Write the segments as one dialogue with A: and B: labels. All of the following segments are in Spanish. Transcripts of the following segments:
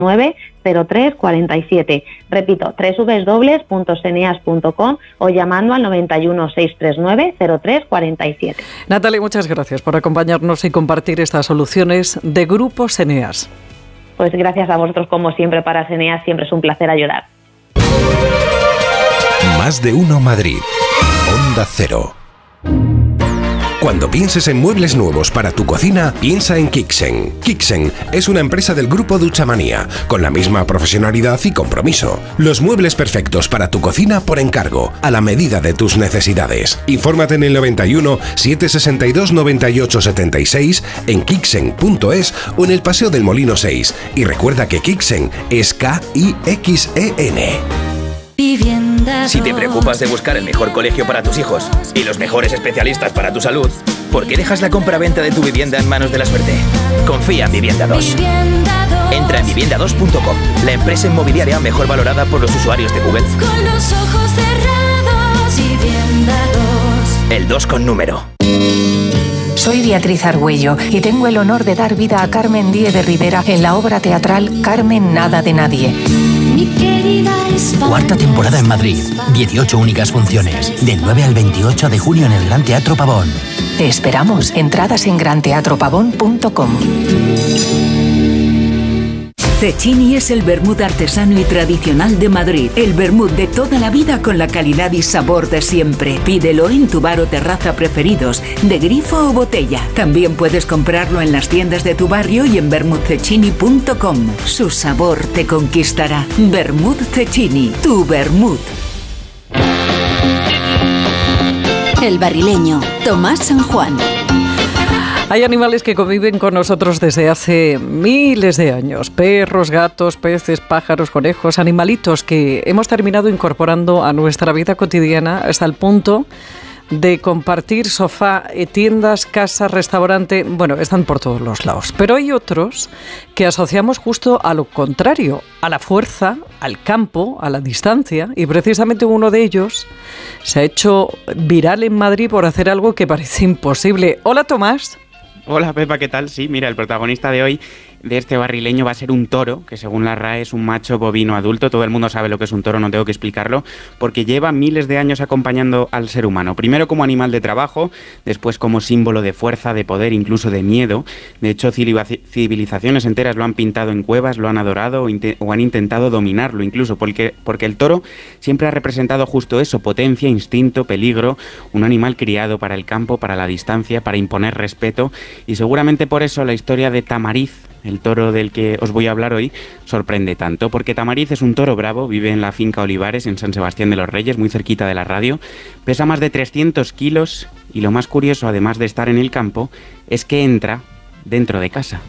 A: 0347. Repito, www.seneas.com o llamando al 91 639 0347.
B: Natalie, muchas gracias por acompañarnos y compartir estas soluciones de Grupo Seneas.
A: Pues gracias a vosotros, como siempre, para Seneas siempre es un placer ayudar.
C: Más de uno Madrid. Onda Cero. Cuando pienses en muebles nuevos para tu cocina, piensa en Kixen. Kixen es una empresa del grupo Duchamanía, con la misma profesionalidad y compromiso. Los muebles perfectos para tu cocina por encargo, a la medida de tus necesidades. Infórmate en el 91 762 98 76, en kixen.es o en el Paseo del Molino 6. Y recuerda que Kixen es K-I-X-E-N.
D: Si te preocupas de buscar el mejor colegio para tus hijos y los mejores especialistas para tu salud, ¿por qué dejas la compra-venta de tu vivienda en manos de la suerte? Confía en Vivienda 2. Entra en vivienda2.com, la empresa inmobiliaria mejor valorada por los usuarios de Google.
E: Con los ojos cerrados, Vivienda 2.
D: El 2 con número.
F: Soy Beatriz Argüello y tengo el honor de dar vida a Carmen Díez de Rivera en la obra teatral Carmen Nada de Nadie.
G: Cuarta temporada en Madrid, 18 únicas funciones, del 9 al 28 de junio en el Gran Teatro Pavón.
F: Te esperamos. Entradas en granteatropavón.com.
H: Cecchini es el vermut artesano y tradicional de Madrid. El vermut de toda la vida con la calidad y sabor de siempre. Pídelo en tu bar o terraza preferidos, de grifo o botella. También puedes comprarlo en las tiendas de tu barrio y en vermutcecchini.com. Su sabor te conquistará. Vermut Cecchini, tu vermut.
I: El Barrileño, Tomás San Juan.
B: Hay animales que conviven con nosotros desde hace miles de años. Perros, gatos, peces, pájaros, conejos, animalitos que hemos terminado incorporando a nuestra vida cotidiana hasta el punto de compartir sofá, tiendas, casa, restaurante. Bueno, están por todos los lados. Pero hay otros que asociamos justo a lo contrario, a la fuerza, al campo, a la distancia. Y precisamente uno de ellos se ha hecho viral en Madrid por hacer algo que parece imposible. Hola, Tomás.
J: Hola Pepa, ¿qué tal? Sí, mira, el protagonista de hoy, de este barrileño, va a ser un toro, que según la RAE es un macho bovino adulto. Todo el mundo sabe lo que es un toro, no tengo que explicarlo, porque lleva miles de años acompañando al ser humano. Primero como animal de trabajo, después como símbolo de fuerza, de poder, incluso de miedo. De hecho, civilizaciones enteras lo han pintado en cuevas, lo han adorado o han intentado dominarlo incluso, porque el toro siempre ha representado justo eso: potencia, instinto, peligro, un animal criado para el campo, para la distancia, para imponer respeto. Y seguramente por eso la historia de Tamariz, el toro del que os voy a hablar hoy, sorprende tanto, porque Tamariz es un toro bravo, vive en la finca Olivares, en San Sebastián de los Reyes, muy cerquita de la radio, pesa más de 300 kilos y lo más curioso, además de estar en el campo, es que entra dentro de casa.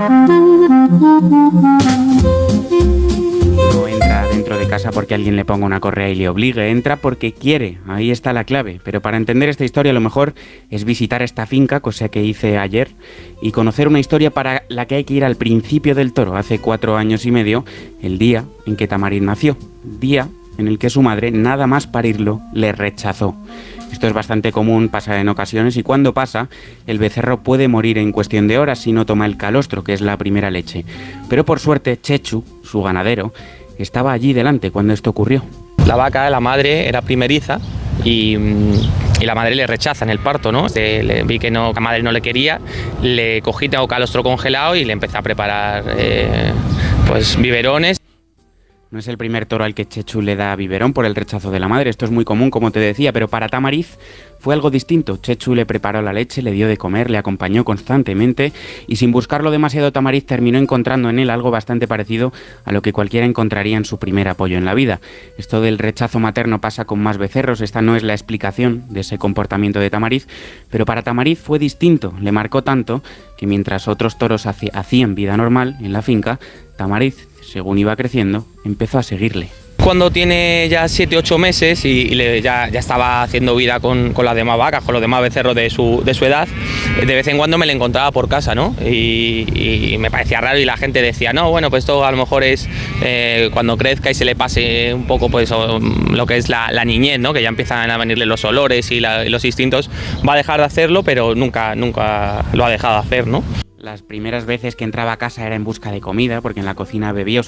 J: No entra dentro de casa porque alguien le ponga una correa y le obligue, entra porque quiere, ahí está la clave. Pero para entender esta historia lo mejor es visitar esta finca, cosa que hice ayer, y conocer una historia para la que hay que ir al principio del toro, hace 4 años y medio, el día en que Tamariz nació, día en el que su madre, nada más parirlo, le rechazó. Esto es bastante común, pasa en ocasiones, y cuando pasa, el becerro puede morir en cuestión de horas si no toma el calostro, que es la primera leche. Pero por suerte, Chechu, su ganadero, estaba allí delante cuando esto ocurrió.
K: La vaca, la madre, era primeriza y la madre le rechaza en el parto, ¿no? Vi que no, la madre no le quería, le cogí, tengo calostro congelado y le empecé a preparar biberones.
J: No es el primer toro al que Chechu le da biberón por el rechazo de la madre, esto es muy común, como te decía, pero para Tamariz fue algo distinto. Chechu le preparó la leche, le dio de comer, le acompañó constantemente y sin buscarlo demasiado, Tamariz terminó encontrando en él algo bastante parecido a lo que cualquiera encontraría en su primer apoyo en la vida. Esto del rechazo materno pasa con más becerros, esta no es la explicación de ese comportamiento de Tamariz, pero para Tamariz fue distinto, le marcó tanto que mientras otros toros hacían vida normal en la finca, Tamariz, según iba creciendo, empezó a seguirle.
K: Cuando tiene ya 7-8 meses y ya estaba haciendo vida con las demás vacas, con los demás becerros de su edad, de vez en cuando me le encontraba por casa, ¿no? Y me parecía raro y la gente decía, no, bueno, pues esto a lo mejor es cuando crezca y se le pase un poco pues lo que es la niñez, ¿no? Que ya empiezan a venirle los olores y los instintos, va a dejar de hacerlo, pero nunca lo ha dejado de hacer, ¿no?
J: Las primeras veces que entraba a casa era en busca de comida, porque en la cocina bebía